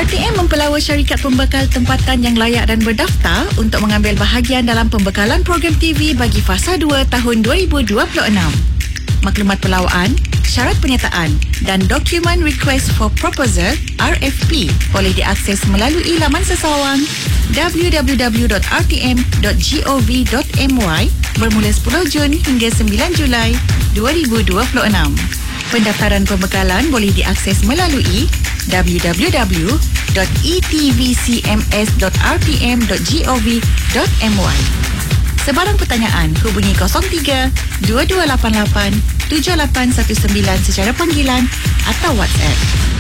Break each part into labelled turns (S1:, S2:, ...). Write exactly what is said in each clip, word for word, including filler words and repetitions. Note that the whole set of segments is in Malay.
S1: R T M mempelawa syarikat pembekal tempatan yang layak dan berdaftar untuk mengambil bahagian dalam pembekalan program T V bagi fasa dua tahun dua ribu dua puluh enam. Maklumat pelawaan, syarat penyertaan dan dokumen request for proposal R F P boleh diakses melalui laman sesawang w w w dot r t m dot gov dot m y bermula sepuluh Jun hingga sembilan Julai dua ribu dua puluh enam. Pendaftaran pembekalan boleh diakses melalui w w w dot e t v c m s dot r t m dot gov dot m y. Sebarang pertanyaan, hubungi kosong tiga dua dua lapan lapan tujuh lapan satu sembilan secara panggilan atau WhatsApp.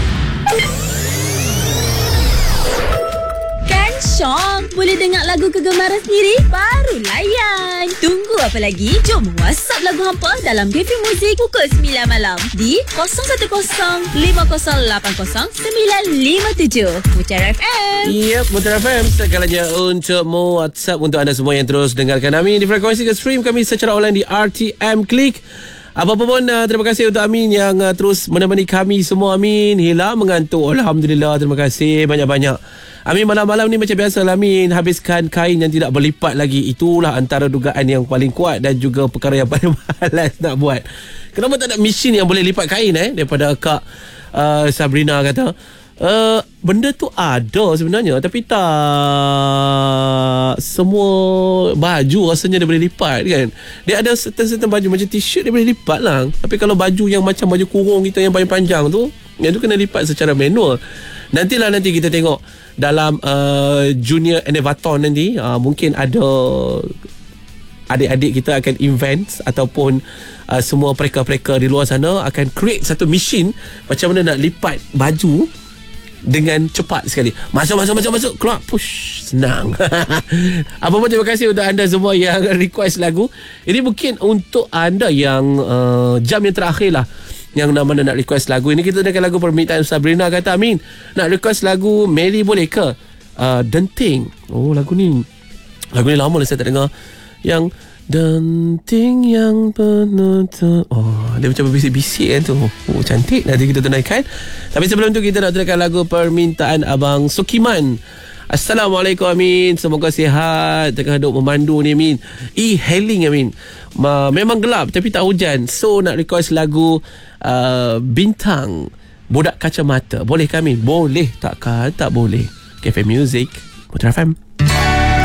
S2: Kan syok, boleh dengar lagu kegemaran sendiri? Baru layan. Tunggu apa lagi? Jom WhatsApp lagu hampa dalam Cafe Muzik pukul sembilan malam di kosong satu kosong lima kosong lapan kosong sembilan lima tujuh. Mutiara F M.
S3: Yep, Mutiara F M. Segalanya untuk mu WhatsApp untuk anda semua yang terus dengarkan kami di frekuensi ke stream kami secara online di R T M Click. Apa-apa pun, uh, terima kasih untuk Amin yang uh, terus menemani kami semua. Amin hilang mengantuk. Alhamdulillah, terima kasih banyak-banyak. Amin malam-malam ni macam biasa lah, Amin habiskan kain yang tidak berlipat lagi. Itulah antara dugaan yang paling kuat dan juga perkara yang paling malas nak buat. Kenapa tak ada mesin yang boleh lipat kain eh? Daripada Kak uh, Sabrina kata Uh, benda tu ada sebenarnya, tapi tak semua baju rasanya dia boleh lipat kan. Dia ada certain-certain baju macam t-shirt dia boleh lipat lah. Tapi kalau baju yang macam baju kurung kita yang paling panjang tu, yang tu kena lipat secara manual. Nantilah nanti kita tengok dalam uh, Junior Elevaton nanti, uh, mungkin ada adik-adik kita akan invent ataupun uh, semua mereka-mereka di luar sana akan create satu mesin macam mana nak lipat baju dengan cepat sekali. Masuk, masuk, masuk, masuk. Keluar, push. Senang. Apa pun terima kasih untuk anda semua yang request lagu. Ini mungkin untuk anda yang uh, jam yang terakhir lah, yang nama nak request lagu. Ini kita dengar lagu permintaan Sabrina kata, Amin nak request lagu Mary boleh ke? Uh, Denting. Oh, lagu ni Lagu ni lama lah saya tak dengar. Yang Denting yang penutup. Oh, dia macam berbisik-bisik kan tu. Oh, cantik. Nanti kita tunaikan. Tapi sebelum tu kita nak tunaikan lagu permintaan Abang Sukiman. Assalamualaikum Amin. Semoga sihat tengah duk memandu ni Amin. E-hailing Amin. Ma, memang gelap tapi tak hujan. So nak request lagu uh, Bintang Budak Kacamata. Boleh kami? Boleh. Takkan tak boleh. Cafe Music Mutiara F M.